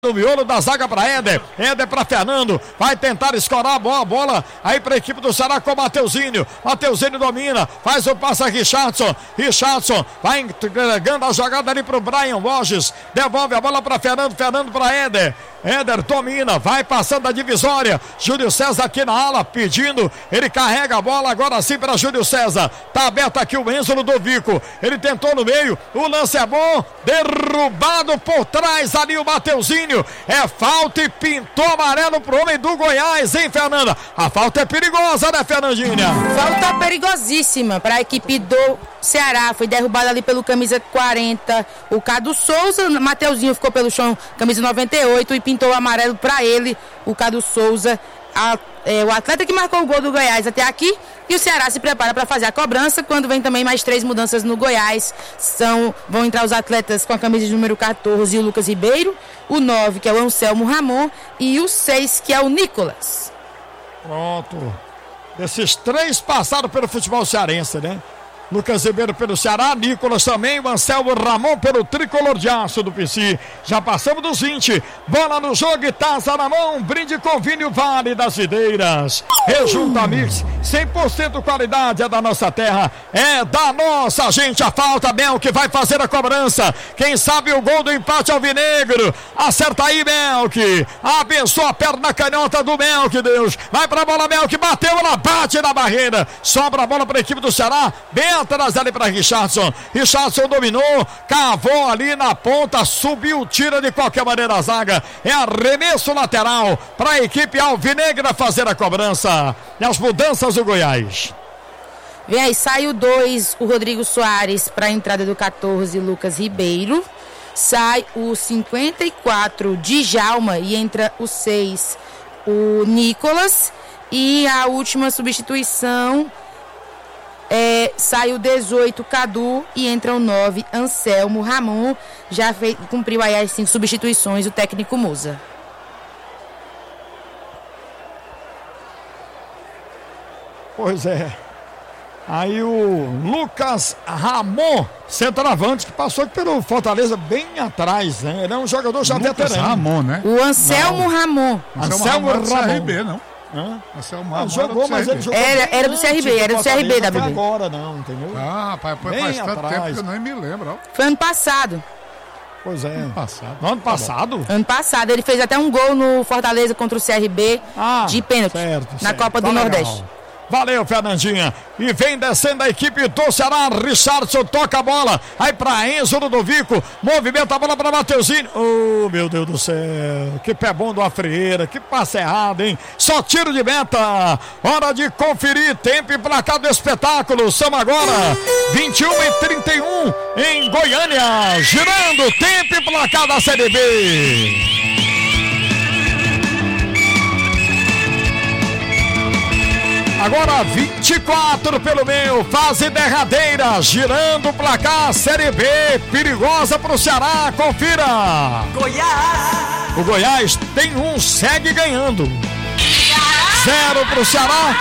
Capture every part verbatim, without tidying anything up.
No miolo da zaga para Éder, Éder para Fernando, vai tentar escorar a bola, bola aí para a equipe do Ceará com o Mateuzinho, Mateuzinho domina, faz o passe a Richardson, Richardson vai entregando a jogada ali para o Brian Borges, devolve a bola para Fernando, Fernando para Éder, Éder domina, vai passando a divisória, Júlio César aqui na ala pedindo, ele carrega a bola agora sim para Júlio César, tá aberto aqui o Enzo Ludovico, ele tentou no meio, o lance é bom, derrubado por trás ali o Mateuzinho. É falta e pintou amarelo pro homem do Goiás, hein, Fernanda? A falta é perigosa, né, Fernandinha? Falta perigosíssima para a equipe do Ceará. Foi derrubado ali pelo camisa quarenta, o Cadu Souza. Mateuzinho ficou pelo chão, camisa noventa e oito, e pintou o amarelo para ele, o Cadu Souza. A, é, o atleta que marcou o gol do Goiás até aqui, e o Ceará se prepara para fazer a cobrança, quando vem também mais três mudanças no Goiás. São, vão entrar os atletas com a camisa de número quatorze, o Lucas Ribeiro, o nove, que é o Anselmo Ramon, e o seis, que é o Nicolas. Pronto. Esses três passaram pelo futebol cearense, né? Lucas Ribeiro pelo Ceará, Nicolas também, o Anselmo Ramon pelo tricolor de aço do P C. Já passamos dos vinte, bola no jogo e taça na mão, brinde com vinho Vale das Videiras. Rejunta Mix, cem por cento qualidade, é da nossa terra, é da nossa gente. A falta, Mel que vai fazer a cobrança. Quem sabe o gol do empate alvinegro. Acerta aí, Melk. Abençoa a perna canhota do Melk, Deus. Vai pra bola, Melk, bateu, ela bate na barreira. Sobra a bola pra equipe do Ceará, bem atrás ali para Richardson. Richardson dominou, cavou ali na ponta, subiu, tira de qualquer maneira a zaga. É arremesso lateral para a equipe alvinegra fazer a cobrança. E as mudanças do Goiás. Vem aí, sai o dois, o Rodrigo Soares, para a entrada do quatorze, Lucas Ribeiro. Sai o cinquenta e quatro, Djalma, e entra o seis, o Nicolas. E a última substituição, É, sai o dezoito, Cadu, e entra o nove, Anselmo Ramon. Já fez, cumpriu aí as cinco substituições o técnico Musa. Pois é. Aí o Lucas Ramon, centroavante, que passou pelo Fortaleza bem atrás, né? Ele é um jogador já Lucas veterano. Ramon, né? O Anselmo Não. Ramon. Anselmo Ramon, C R B, não. Hã? Anselmo Ah, Ramon jogou, mas ele jogou Era, era do C R B, era do C R B da B. B B. Agora não, entendeu? Ah, pai, foi Bem faz tanto atrás. tempo que eu nem me lembro, ó. Foi ano passado. Pois é. Ano passado. No ano passado? Ano passado, ele fez até um gol no Fortaleza contra o C R B Ah, de pênalti, certo, na certo. Copa Tá do legal. Nordeste. Valeu, Fernandinha. E vem descendo a equipe do Ceará. Richardson toca a bola. Aí pra Enzo Ludovico. Movimenta a bola pra Mateuzinho. Oh, meu Deus do céu. Que pé bom do Afrieira. Que passe errado, hein? Só tiro de meta. Hora de conferir tempo e placar do espetáculo. São agora vinte e uma e trinta e um em Goiânia. Girando tempo e placar da Série B. Agora vinte e quatro pelo meio, fase derradeira, girando o placar, Série B, perigosa pro Ceará, confira. Goiás. O Goiás tem um, segue ganhando. Zero pro Ceará.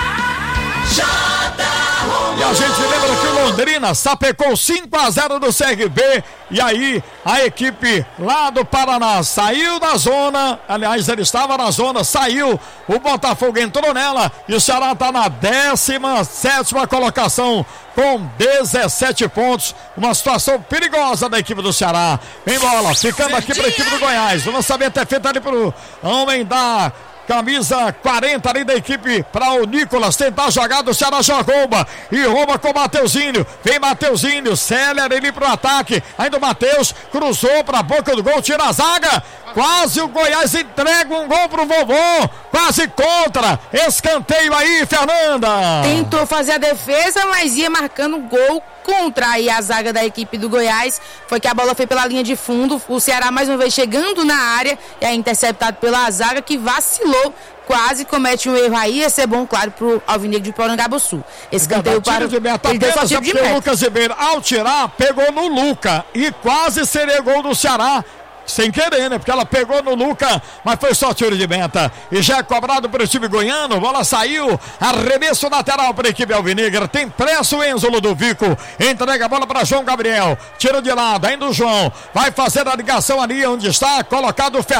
E a gente lembra que o Londrina sapecou cinco a zero do C R B. E aí a equipe lá do Paraná saiu da zona. Aliás, ele estava na zona, saiu. O Botafogo entrou nela. E o Ceará está na décima sétima colocação com dezessete pontos. Uma situação perigosa da equipe do Ceará. Vem bola, ficando aqui para a equipe do Goiás. O lançamento é feito ali para o homem da camisa quarenta ali da equipe para o Nicolas tentar a jogada. O Ceará já rouba e rouba com o Mateuzinho. Vem Mateuzinho, Céler ali pro ataque. Ainda o Mateus cruzou para a boca do gol, tira a zaga. Quase o Goiás entrega um gol pro vovô. Quase contra. Escanteio aí, Fernanda. Tentou fazer a defesa, mas ia marcando gol contra aí a zaga da equipe do Goiás. Foi que a bola foi pela linha de fundo. O Ceará mais uma vez chegando na área e é interceptado pela zaga, que vacilou. Quase comete um erro aí. Ia ser bom, claro, pro Alvinegro de Porangabuçu. Esse canteio para de meta, ele deu só tiro de porque meta. o Lucas Ribeiro, ao tirar, pegou no Luca e quase seria gol do Ceará. Sem querer, né? Porque ela pegou no Luca, mas foi só tiro de meta. E já é cobrado para o time goiano. Bola saiu. Arremesso lateral para a equipe alvinegra. Tem pressa o Enzo Ludovico. Entrega a bola para João Gabriel. Tiro de lado. Ainda o João. Vai fazer a ligação ali onde está colocado o Fer